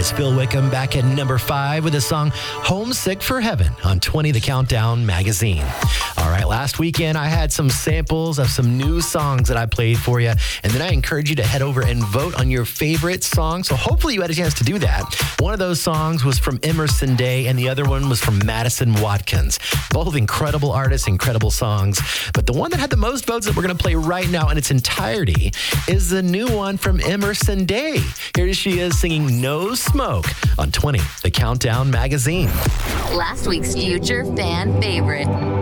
was Phil Wickham back at number 5 with the song Homesick for Heaven on 20 The Countdown magazine. All right, last weekend I had some samples of some new songs that I played for you, and then I encourage you to head over and vote on your favorite song. So hopefully you had a chance to do that. One of those songs was from Emerson Day, and the other one was from Madison Watkins. Both incredible artists, incredible songs. But the one that had the most votes that we're going to play right now in its entirety is the new one from Emerson Day. Here she is singing No Smoke on 20 The Countdown magazine. Last week's Future Fan Favorite.